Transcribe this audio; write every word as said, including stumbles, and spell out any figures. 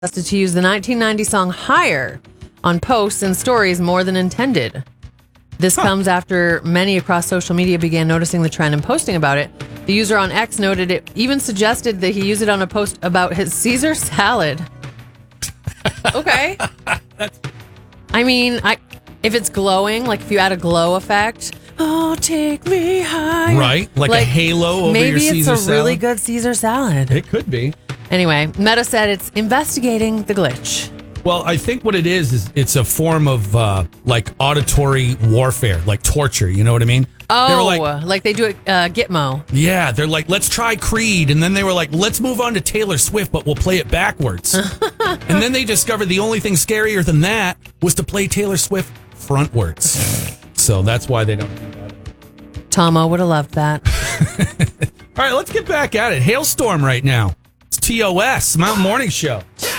suggested to use the nineteen ninety song Higher on posts and stories more than intended. This huh. comes after many across social media began noticing the trend and posting about it. The user on X noted it even suggested that he use it on a post about his Caesar salad. Okay. I mean, I if it's glowing, like if you add a glow effect, oh, take me higher. Right, like, like a halo over your Caesar salad. Maybe it's a really good Caesar salad. It could be. Anyway, Meta said it's investigating the glitch. Well, I think what it is, is it's a form of uh, like auditory warfare, like torture. You know what I mean? Oh, like, like they do at uh, Gitmo. Yeah, they're like, let's try Creed. And then they were like, let's move on to Taylor Swift, but we'll play it backwards. And then they discovered the only thing scarier than that was to play Taylor Swift frontwards. So that's why they don't do that. Tomo would have loved that. All right, let's get back at it. Hailstorm right now. It's T O S, Mountain Morning Show.